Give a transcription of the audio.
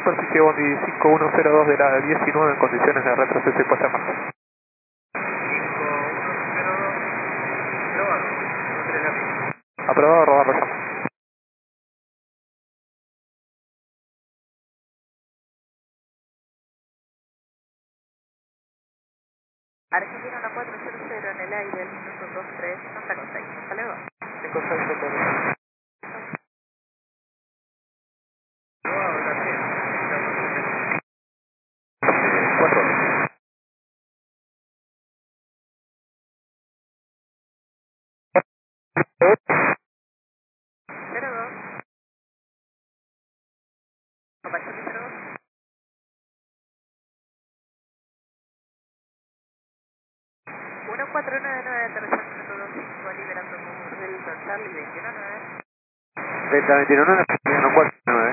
superficie Bondi 5102 de la 19 en condiciones de retroceso y puesta en marcha. 5102, probado, no tenés la pista. Aprobado, robar los llamas. Argentina 1400 en el aire, el minuto 23, Santa Cosa, hasta luego. 56 segundos. Probado también, 4. 02, Compañero 02. 1499, aterrizando minuto 25, liberando por del Charlie 219. Delta 29, 149.